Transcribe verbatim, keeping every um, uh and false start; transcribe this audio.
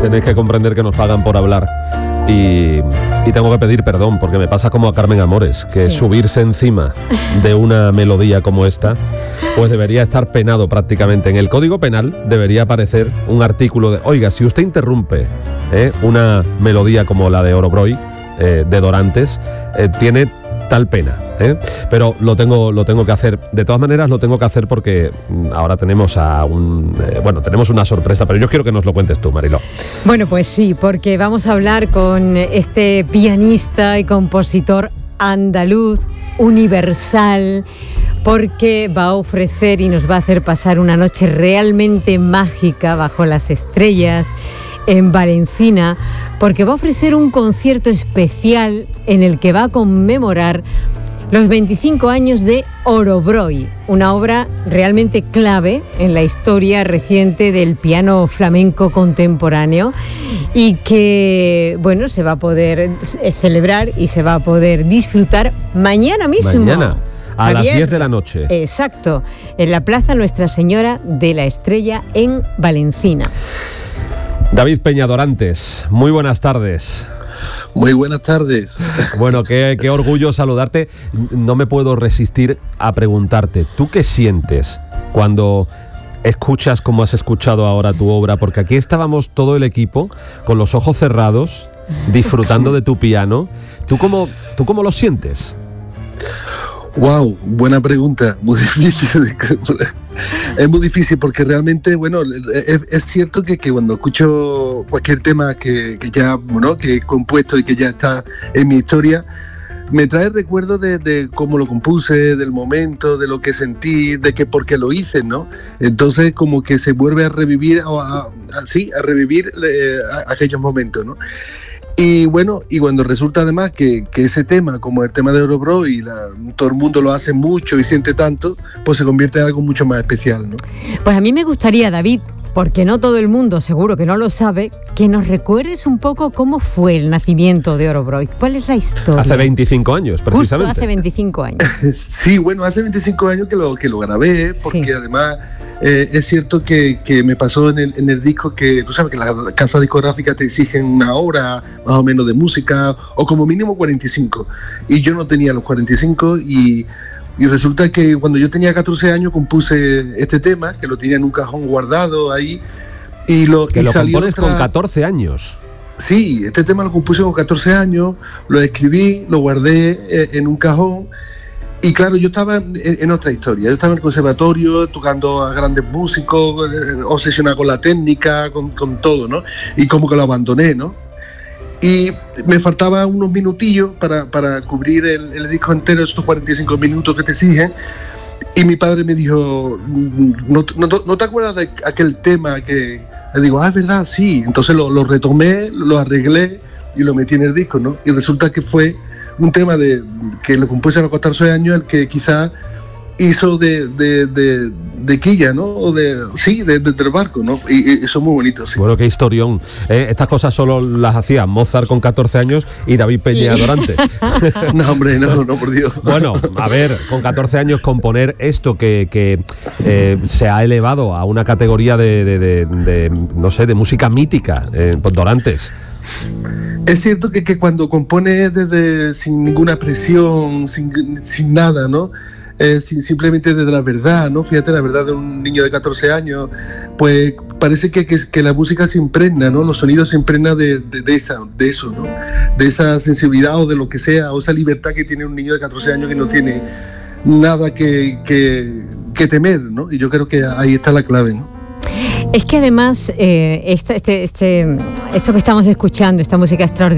Tenéis que comprender que nos pagan por hablar. Y, y tengo que pedir perdón, porque me pasa como a Carmen Amores, que sí. Subirse encima de una melodía como esta, pues debería estar penado prácticamente. En el Código Penal debería aparecer un artículo de, oiga, si usted interrumpe eh, una melodía como la de Orobroy, eh, de Dorantes, eh, tiene tal pena, ¿eh? Pero lo tengo, lo tengo que hacer. De todas maneras, lo tengo que hacer porque ahora tenemos a un, eh, bueno, tenemos una sorpresa, pero yo quiero que nos lo cuentes tú, Mariló. Bueno, pues sí, porque vamos a hablar con este pianista y compositor andaluz, universal, porque va a ofrecer y nos va a hacer pasar una noche realmente mágica bajo las estrellas en Valencina, porque va a ofrecer un concierto especial en el que va a conmemorar los veinticinco años de Orobroy, una obra realmente clave en la historia reciente del piano flamenco contemporáneo y que, bueno, se va a poder celebrar y se va a poder disfrutar mañana mismo. Mañana. A Javier, las diez de la noche. Exacto, en la Plaza Nuestra Señora de la Estrella en Valencina. David Peña Dorantes, muy buenas tardes. Muy buenas tardes. Bueno, qué, qué orgullo saludarte. No me puedo resistir a preguntarte, ¿tú qué sientes cuando escuchas como has escuchado ahora tu obra? Porque aquí estábamos todo el equipo con los ojos cerrados, disfrutando de tu piano. ¿Tú cómo, tú cómo lo sientes? Wow, buena pregunta, muy difícil. Es muy difícil porque realmente, bueno, es, es cierto que, que cuando escucho cualquier tema que, que ya, bueno, que he compuesto y que ya está en mi historia, me trae recuerdos de, de cómo lo compuse, del momento, de lo que sentí, de que por qué lo hice, ¿no? Entonces como que se vuelve a revivir, a, a, a, sí, a revivir eh, a, aquellos momentos, ¿no? Y bueno, y cuando resulta además que, que ese tema, como el tema de Orobroy, la, todo el mundo lo hace mucho y siente tanto, pues se convierte en algo mucho más especial, ¿no? Pues a mí me gustaría, David, porque no todo el mundo seguro que no lo sabe, que nos recuerdes un poco cómo fue el nacimiento de Orobroy. ¿Cuál es la historia? Hace veinticinco años, precisamente. Justo hace veinticinco años. Sí, bueno, hace veinticinco años que lo, que lo grabé, porque sí. además... Eh, es cierto que, que me pasó en el, en el disco que tú sabes que las casas discográficas te exigen una hora más o menos de música o como mínimo cuarenta y cinco y yo no tenía los cuarenta y cinco y, y resulta que cuando yo tenía catorce años compuse este tema que lo tenía en un cajón guardado ahí y lo, que y lo salió compones otra... con catorce años. Sí, este tema lo compuse con catorce años, lo escribí, lo guardé eh, en un cajón. Y claro, yo estaba en, en otra historia, yo estaba en el conservatorio tocando a grandes músicos, eh, obsesionado con la técnica, con, con todo, ¿no? Y como que lo abandoné, ¿no? Y me faltaban unos minutillos para, para cubrir el, el disco entero, estos cuarenta y cinco minutos que te exigen. Y mi padre me dijo, ¿no, no, no te acuerdas de aquel tema que...? Le digo, ah, es verdad, sí. Entonces lo, lo retomé, lo arreglé y lo metí en el disco, ¿no? Y resulta que fue... un tema de que lo compuse a los catorce años, el que quizás hizo de, de, de, de quilla, ¿no? O de, sí, de, de, del barco, ¿no? Y, y eso es muy bonito, sí. Bueno, qué historión. Eh, estas cosas solo las hacía Mozart con catorce años y David Peña Dorantes. No, hombre, no, no, por Dios. Bueno, a ver, con catorce años componer esto que, que eh, se ha elevado a una categoría de, de, de, de no sé, de música mítica, eh, Dorantes. Es cierto que, que cuando compones desde sin ninguna presión, sin, sin nada, ¿no? Eh, sin, simplemente desde la verdad, ¿no? Fíjate, la verdad de un niño de catorce años, pues parece que, que, que la música se impregna, ¿no? Los sonidos se impregnan de, de, de, esa, de eso, ¿no? De esa sensibilidad o de lo que sea, o esa libertad que tiene un niño de catorce años que no tiene nada que, que, que temer, ¿no? Y yo creo que ahí está la clave, ¿no? Es que además, eh, esta, este, este, esto que estamos escuchando, esta música extraordinaria,